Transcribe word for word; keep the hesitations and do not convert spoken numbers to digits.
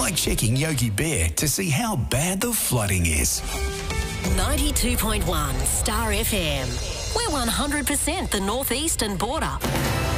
like checking Yogi Bear to see how bad the flooding is. ninety-two point one Star F M. We're one hundred percent the northeastern border.